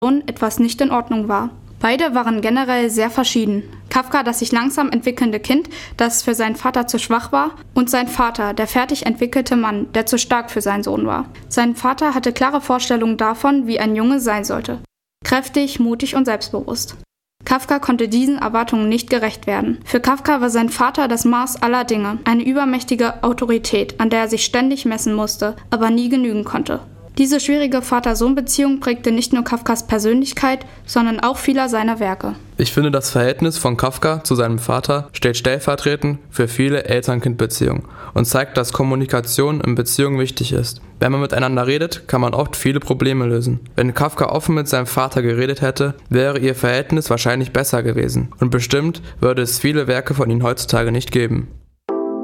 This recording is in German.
Sohn etwas nicht in Ordnung war. Beide waren generell sehr verschieden. Kafka, das sich langsam entwickelnde Kind, das für seinen Vater zu schwach war, und sein Vater, der fertig entwickelte Mann, der zu stark für seinen Sohn war. Sein Vater hatte klare Vorstellungen davon, wie ein Junge sein sollte. Kräftig, mutig und selbstbewusst. Kafka konnte diesen Erwartungen nicht gerecht werden. Für Kafka war sein Vater das Maß aller Dinge, eine übermächtige Autorität, an der er sich ständig messen musste, aber nie genügen konnte. Diese schwierige Vater-Sohn-Beziehung prägte nicht nur Kafkas Persönlichkeit, sondern auch vieler seiner Werke. Ich finde, das Verhältnis von Kafka zu seinem Vater steht stellvertretend für viele Eltern-Kind-Beziehungen und zeigt, dass Kommunikation in Beziehungen wichtig ist. Wenn man miteinander redet, kann man oft viele Probleme lösen. Wenn Kafka offen mit seinem Vater geredet hätte, wäre ihr Verhältnis wahrscheinlich besser gewesen. Und bestimmt würde es viele Werke von ihm heutzutage nicht geben.